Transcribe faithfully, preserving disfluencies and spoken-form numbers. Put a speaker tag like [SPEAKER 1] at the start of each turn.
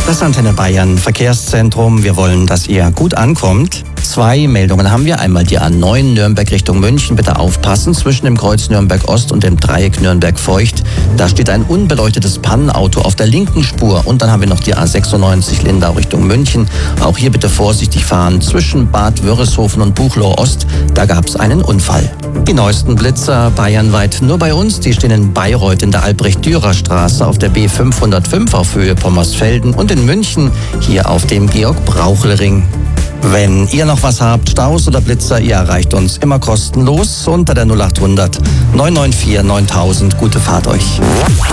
[SPEAKER 1] Das Antenne Bayern Verkehrszentrum. Wir wollen, dass ihr gut ankommt. Zwei Meldungen haben wir. Einmal die A neun Nürnberg Richtung München. Bitte aufpassen, zwischen dem Kreuz Nürnberg Ost und dem Dreieck Nürnberg Feucht. Da steht ein unbeleuchtetes Pannenauto auf der linken Spur. Und dann haben wir noch die A sechsundneunzig Lindau Richtung München. Auch hier bitte vorsichtig fahren. Zwischen Bad Wörishofen und Buchloe Ost, da gab es einen Unfall. Die neuesten Blitzer bayernweit nur bei uns. Die stehen in Bayreuth in der Albrecht-Dürer-Straße auf der B fünfhundertfünf auf Höhe Pommersfelden und in München hier auf dem Georg-Brauchl-Ring. Wenn ihr noch was habt, Staus oder Blitzer, ihr erreicht uns immer kostenlos unter der null acht hundert neun neun vier neuntausend. Gute Fahrt euch.